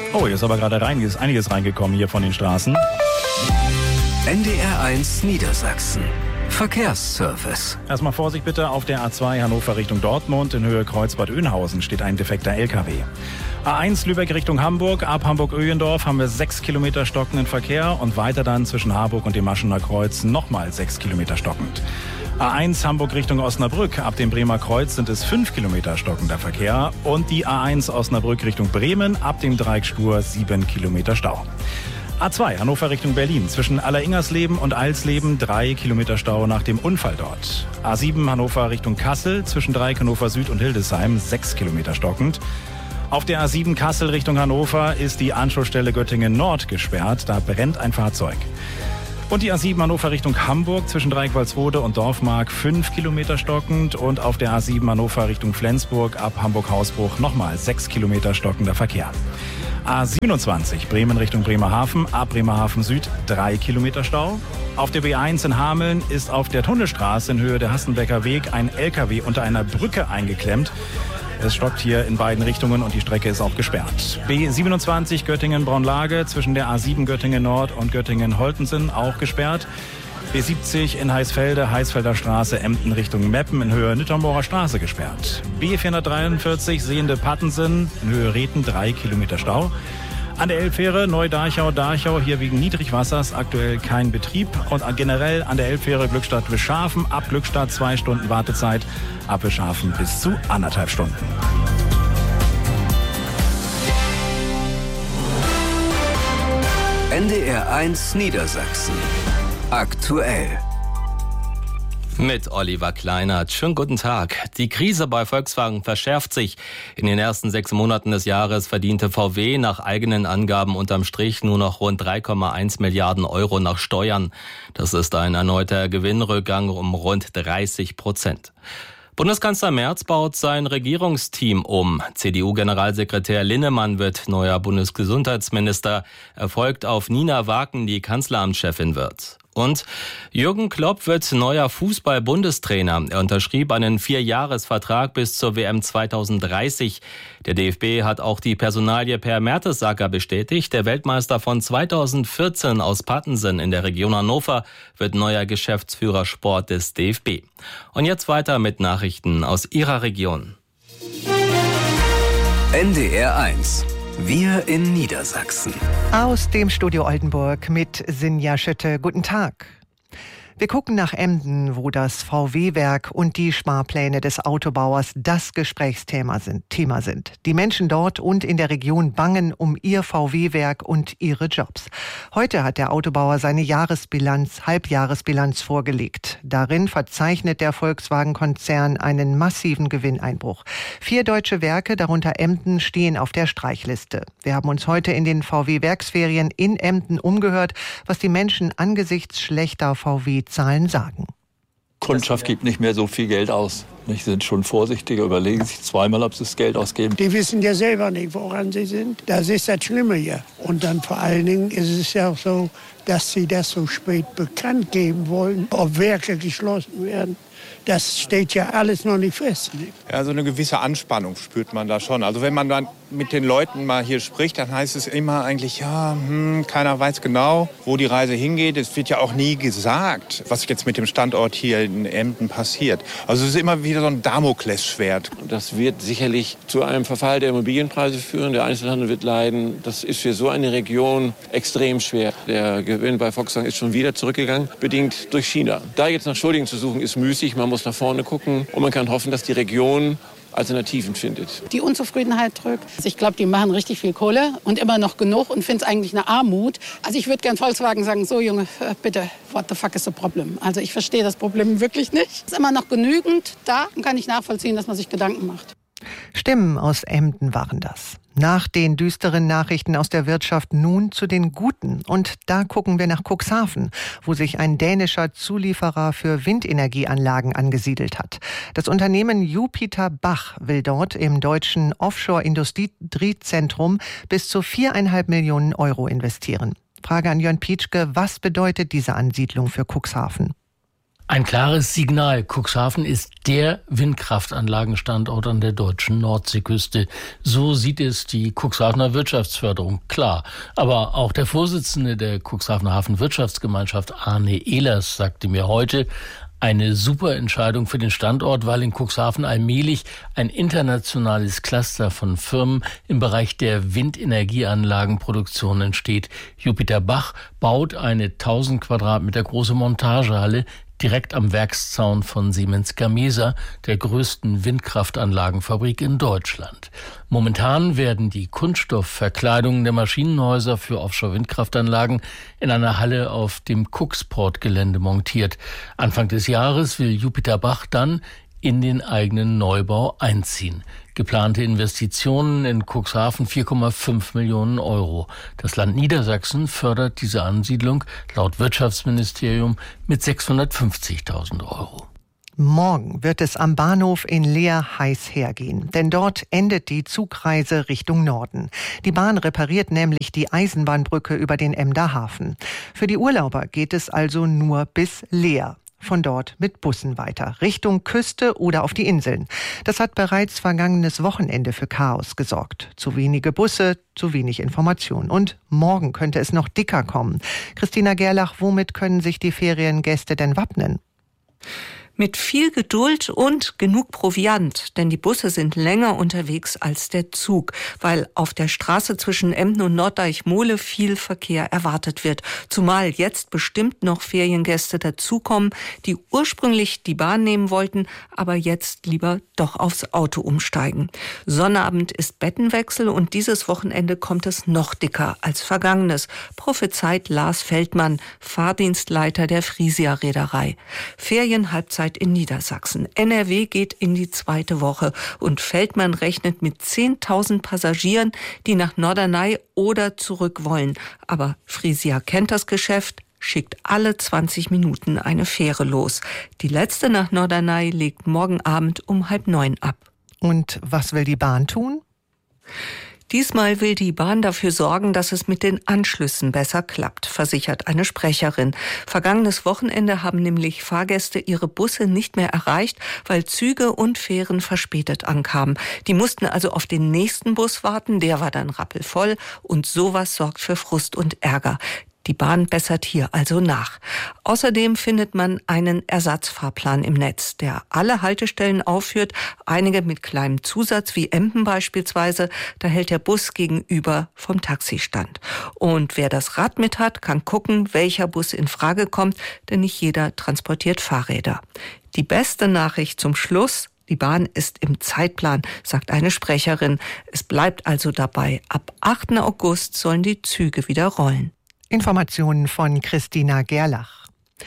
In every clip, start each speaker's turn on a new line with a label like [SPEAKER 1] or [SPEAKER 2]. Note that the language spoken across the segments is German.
[SPEAKER 1] Oh, hier ist aber gerade einiges reingekommen hier von den Straßen.
[SPEAKER 2] NDR1 Niedersachsen. Verkehrsservice.
[SPEAKER 1] Erstmal Vorsicht bitte, auf der A2 Hannover Richtung Dortmund in Höhe Kreuzbad-Oeynhausen steht ein defekter LKW. A1 Lübeck Richtung Hamburg, ab Hamburg-Öhlendorf haben wir 6 Kilometer stockenden Verkehr und weiter dann zwischen Harburg und dem Maschener Kreuz nochmal 6 Kilometer stockend. A1 Hamburg Richtung Osnabrück, ab dem Bremer Kreuz sind es 5 Kilometer stockender Verkehr und die A1 Osnabrück Richtung Bremen, ab dem Dreiecksspur 7 Kilometer Stau. A2 Hannover Richtung Berlin, zwischen Alleringersleben und Eilsleben 3 Kilometer Stau nach dem Unfall dort. A7 Hannover Richtung Kassel, zwischen Dreieck Hannover Süd und Hildesheim 6 Kilometer stockend. Auf der A7 Kassel Richtung Hannover ist die Anschlussstelle Göttingen Nord gesperrt, da brennt ein Fahrzeug. Und die A7 Hannover Richtung Hamburg, zwischen Dreieck-Walsrode und Dorfmark 5 Kilometer stockend. Und auf der A7 Hannover Richtung Flensburg, ab Hamburg-Hausbruch nochmal 6 Kilometer stockender Verkehr. A27 Bremen Richtung Bremerhaven, ab Bremerhaven Süd 3 Kilometer Stau. Auf der B1 in Hameln ist auf der Tunnelstraße in Höhe der Hastenbecker Weg ein LKW unter einer Brücke eingeklemmt. Es stockt hier in beiden Richtungen und die Strecke ist auch gesperrt. B27 Göttingen-Braunlage zwischen der A7 Göttingen Nord und Göttingen-Holtensen auch gesperrt. B70 in Heisfelde, Heisfelder Straße, Emden Richtung Meppen in Höhe Nittermorer Straße gesperrt. B443 Sehende-Pattensen in Höhe Rethen 3 Kilometer Stau. An der Elbfähre Neu-Dachau, hier wegen Niedrigwassers aktuell kein Betrieb. Und generell an der Elbfähre Glückstadt-Wischhafen, ab Glückstadt 2 Stunden Wartezeit, ab Wischhafen bis zu 1,5 Stunden.
[SPEAKER 2] NDR1 Niedersachsen. Aktuell.
[SPEAKER 3] Mit Oliver Kleinert. Schönen guten Tag. Die Krise bei Volkswagen verschärft sich. In den ersten 6 Monaten des Jahres verdiente VW nach eigenen Angaben unterm Strich nur noch rund 3,1 Milliarden Euro nach Steuern. Das ist ein erneuter Gewinnrückgang um rund 30%. Bundeskanzler Merz baut sein Regierungsteam um. CDU-Generalsekretär Linnemann wird neuer Bundesgesundheitsminister. Er folgt auf Nina Waken, die Kanzleramtschefin wird. Und Jürgen Klopp wird neuer Fußball-Bundestrainer. Er unterschrieb einen 4-Jahres-Vertrag bis zur WM 2030. Der DFB hat auch die Personalie Per Mertesacker bestätigt. Der Weltmeister von 2014 aus Pattensen in der Region Hannover wird neuer Geschäftsführer Sport des DFB. Und jetzt weiter mit Nachrichten aus Ihrer Region.
[SPEAKER 2] NDR1. Wir in Niedersachsen.
[SPEAKER 4] Aus dem Studio Oldenburg mit Sinja Schütte. Guten Tag. Wir gucken nach Emden, wo das VW-Werk und die Sparpläne des Autobauers das Gesprächsthema sind. Die Menschen dort und in der Region bangen um ihr VW-Werk und ihre Jobs. Heute hat der Autobauer seine Halbjahresbilanz vorgelegt. Darin verzeichnet der Volkswagen-Konzern einen massiven Gewinneinbruch. 4 deutsche Werke, darunter Emden, stehen auf der Streichliste. Wir haben uns heute in den VW-Werksferien in Emden umgehört, was die Menschen angesichts schlechter VW-Zahlen sagen.
[SPEAKER 5] Kundschaft gibt nicht mehr so viel Geld aus. Sie sind schon vorsichtiger, überlegen sich zweimal, ob sie das Geld ausgeben.
[SPEAKER 6] Die wissen ja selber nicht, woran sie sind. Das ist das Schlimme hier. Und dann vor allen Dingen ist es ja auch so, dass sie das so spät bekannt geben wollen, ob Werke geschlossen werden. Das steht ja alles noch nicht fest. Ne?
[SPEAKER 7] Ja, so eine gewisse Anspannung spürt man da schon. Also wenn man dann mit den Leuten mal hier spricht, dann heißt es immer eigentlich, keiner weiß genau, wo die Reise hingeht. Es wird ja auch nie gesagt, was jetzt mit dem Standort hier in Emden passiert. Also es ist immer wieder so ein Damoklesschwert.
[SPEAKER 8] Das wird sicherlich zu einem Verfall der Immobilienpreise führen. Der Einzelhandel wird leiden. Das ist für so eine Region extrem schwer. Der Gewinn bei Volkswagen ist schon wieder zurückgegangen, bedingt durch China. Da jetzt nach Schuldigen zu suchen, ist müßig. Man muss nach vorne gucken und man kann hoffen, dass die Region Alternativen findet.
[SPEAKER 9] Die Unzufriedenheit drückt. Ich glaube, die machen richtig viel Kohle und immer noch genug und finde es eigentlich eine Armut. Also ich würde gern Volkswagen sagen, so Junge, bitte, what the fuck is the problem? Also ich verstehe das Problem wirklich nicht. Es ist immer noch genügend da und kann ich nachvollziehen, dass man sich Gedanken macht.
[SPEAKER 4] Stimmen aus Emden waren das. Nach den düsteren Nachrichten aus der Wirtschaft nun zu den guten. Und da gucken wir nach Cuxhaven, wo sich ein dänischer Zulieferer für Windenergieanlagen angesiedelt hat. Das Unternehmen Jupiter Bach will dort im deutschen Offshore-Industriezentrum bis zu 4,5 Millionen Euro investieren. Frage an Jörn Pietschke, was bedeutet diese Ansiedlung für Cuxhaven?
[SPEAKER 10] Ein klares Signal. Cuxhaven ist der Windkraftanlagenstandort an der deutschen Nordseeküste. So sieht es die Cuxhavener Wirtschaftsförderung. Klar. Aber auch der Vorsitzende der Cuxhavener Hafenwirtschaftsgemeinschaft, Arne Ehlers, sagte mir heute, eine super Entscheidung für den Standort, weil in Cuxhaven allmählich ein internationales Cluster von Firmen im Bereich der Windenergieanlagenproduktion entsteht. Jupiter Bach baut eine 1000 Quadratmeter große Montagehalle direkt am Werkszaun von Siemens Gamesa, der größten Windkraftanlagenfabrik in Deutschland. Momentan werden die Kunststoffverkleidungen der Maschinenhäuser für Offshore-Windkraftanlagen in einer Halle auf dem Cuxport-Gelände montiert. Anfang des Jahres will Jupiter Bach dann in den eigenen Neubau einziehen. Geplante Investitionen in Cuxhaven 4,5 Millionen Euro. Das Land Niedersachsen fördert diese Ansiedlung laut Wirtschaftsministerium mit 650.000 Euro.
[SPEAKER 4] Morgen wird es am Bahnhof in Leer heiß hergehen, denn dort endet die Zugreise Richtung Norden. Die Bahn repariert nämlich die Eisenbahnbrücke über den Emder Hafen. Für die Urlauber geht es also nur bis Leer. Von dort mit Bussen weiter, Richtung Küste oder auf die Inseln. Das hat bereits vergangenes Wochenende für Chaos gesorgt. Zu wenige Busse, zu wenig Information. Und morgen könnte es noch dicker kommen. Christina Gerlach, womit können sich die Feriengäste denn wappnen?
[SPEAKER 11] Mit viel Geduld und genug Proviant, denn die Busse sind länger unterwegs als der Zug, weil auf der Straße zwischen Emden und Norddeich-Mohle viel Verkehr erwartet wird. Zumal jetzt bestimmt noch Feriengäste dazukommen, die ursprünglich die Bahn nehmen wollten, aber jetzt lieber doch aufs Auto umsteigen. Sonnabend ist Bettenwechsel und dieses Wochenende kommt es noch dicker als vergangenes, prophezeit Lars Feldmann, Fahrdienstleiter der Frisia Reederei. Ferienhalbzeit in Niedersachsen. NRW geht in die zweite Woche und Feldmann rechnet mit 10.000 Passagieren, die nach Norderney oder zurück wollen. Aber Frisia kennt das Geschäft, schickt alle 20 Minuten eine Fähre los. Die letzte nach Norderney legt morgen Abend um 8:30 ab.
[SPEAKER 4] Und was will die Bahn tun?
[SPEAKER 11] Diesmal will die Bahn dafür sorgen, dass es mit den Anschlüssen besser klappt, versichert eine Sprecherin. Vergangenes Wochenende haben nämlich Fahrgäste ihre Busse nicht mehr erreicht, weil Züge und Fähren verspätet ankamen. Die mussten also auf den nächsten Bus warten, der war dann rappelvoll und sowas sorgt für Frust und Ärger. Die Bahn bessert hier also nach. Außerdem findet man einen Ersatzfahrplan im Netz, der alle Haltestellen aufführt, einige mit kleinem Zusatz wie Emden beispielsweise. Da hält der Bus gegenüber vom Taxistand. Und wer das Rad mit hat, kann gucken, welcher Bus in Frage kommt, denn nicht jeder transportiert Fahrräder. Die beste Nachricht zum Schluss: Die Bahn ist im Zeitplan, sagt eine Sprecherin. Es bleibt also dabei, ab 8. August sollen die Züge wieder rollen.
[SPEAKER 4] Informationen von Christina Gerlach.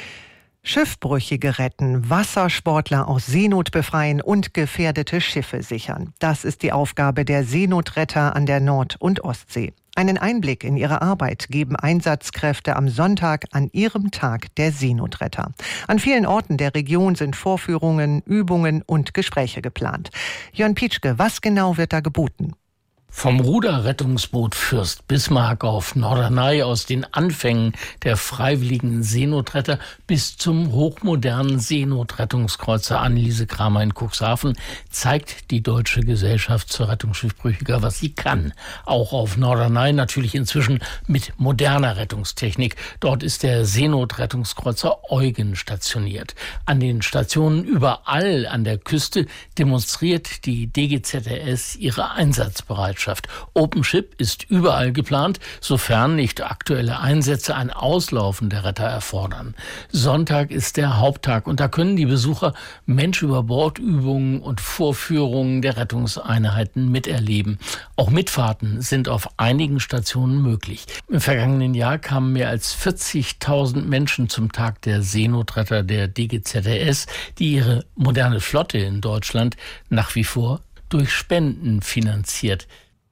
[SPEAKER 4] Schiffbrüchige retten, Wassersportler aus Seenot befreien und gefährdete Schiffe sichern. Das ist die Aufgabe der Seenotretter an der Nord- und Ostsee. Einen Einblick in ihre Arbeit geben Einsatzkräfte am Sonntag an ihrem Tag der Seenotretter. An vielen Orten der Region sind Vorführungen, Übungen und Gespräche geplant. Jörn Pietschke, was genau wird da geboten?
[SPEAKER 10] Vom Ruderrettungsboot Fürst Bismarck auf Norderney aus den Anfängen der freiwilligen Seenotretter bis zum hochmodernen Seenotrettungskreuzer Anneliese Kramer in Cuxhaven zeigt die Deutsche Gesellschaft zur Rettung Schiffbrüchiger, was sie kann. Auch auf Norderney natürlich inzwischen mit moderner Rettungstechnik. Dort ist der Seenotrettungskreuzer Eugen stationiert. An den Stationen überall an der Küste demonstriert die DGZRS ihre Einsatzbereitschaft. OpenShip ist überall geplant, sofern nicht aktuelle Einsätze ein Auslaufen der Retter erfordern. Sonntag ist der Haupttag und da können die Besucher Mensch-über-Bord-Übungen und Vorführungen der Rettungseinheiten miterleben. Auch Mitfahrten sind auf einigen Stationen möglich. Im vergangenen Jahr kamen mehr als 40.000 Menschen zum Tag der Seenotretter der DGZRS, die ihre moderne Flotte in Deutschland nach wie vor durch Spenden finanziert.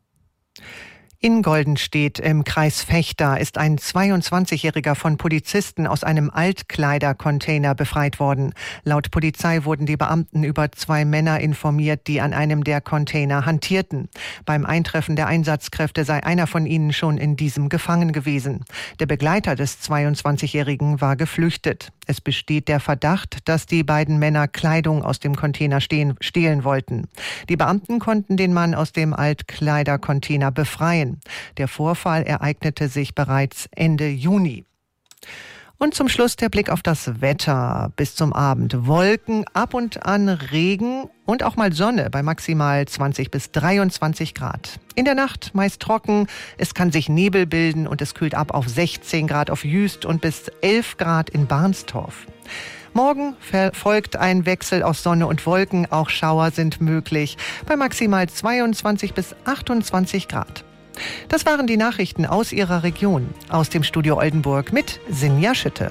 [SPEAKER 4] In Goldenstedt im Kreis Vechta ist ein 22-Jähriger von Polizisten aus einem Altkleidercontainer befreit worden. Laut Polizei wurden die Beamten über 2 Männer informiert, die an einem der Container hantierten. Beim Eintreffen der Einsatzkräfte sei einer von ihnen schon in diesem gefangen gewesen. Der Begleiter des 22-Jährigen war geflüchtet. Es besteht der Verdacht, dass die beiden Männer Kleidung aus dem Container stehlen wollten. Die Beamten konnten den Mann aus dem Altkleidercontainer befreien. Der Vorfall ereignete sich bereits Ende Juni. Und zum Schluss der Blick auf das Wetter. Bis zum Abend Wolken, ab und an Regen und auch mal Sonne bei maximal 20 bis 23 Grad. In der Nacht meist trocken, es kann sich Nebel bilden und es kühlt ab auf 16 Grad auf Jüst und bis 11 Grad in Barnstorf. Morgen folgt ein Wechsel aus Sonne und Wolken, auch Schauer sind möglich bei maximal 22 bis 28 Grad. Das waren die Nachrichten aus Ihrer Region. Aus dem Studio Oldenburg mit Sinja Schütte.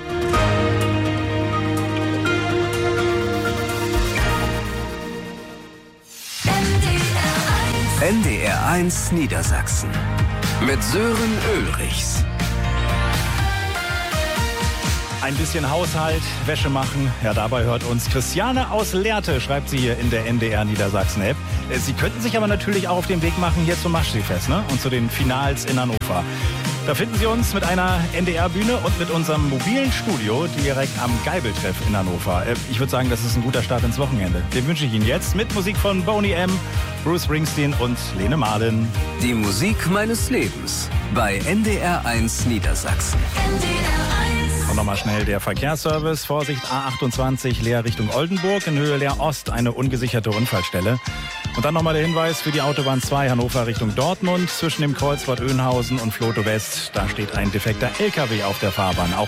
[SPEAKER 2] NDR 1 Niedersachsen mit Sören Ulrichs.
[SPEAKER 1] Ein bisschen Haushalt, Wäsche machen. Ja, dabei hört uns Christiane aus Lehrte, schreibt sie hier in der NDR Niedersachsen-App. Sie könnten sich aber natürlich auch auf den Weg machen hier zum Maschseefest, ne? Und zu den Finals in Hannover. Da finden Sie uns mit einer NDR-Bühne und mit unserem mobilen Studio direkt am Geibeltreff in Hannover. Ich würde sagen, das ist ein guter Start ins Wochenende. Den wünsche ich Ihnen jetzt mit Musik von Boney M., Bruce Springsteen und Lene Marlin.
[SPEAKER 2] Die Musik meines Lebens bei NDR 1 Niedersachsen.
[SPEAKER 1] Und nochmal schnell der Verkehrsservice. Vorsicht A28 Leer Richtung Oldenburg, in Höhe Leer Ost eine ungesicherte Unfallstelle. Und dann nochmal der Hinweis für die Autobahn 2 Hannover Richtung Dortmund zwischen dem Kreuz Bad Oeynhausen und Vlotho West. Da steht ein defekter LKW auf der Fahrbahn. Auch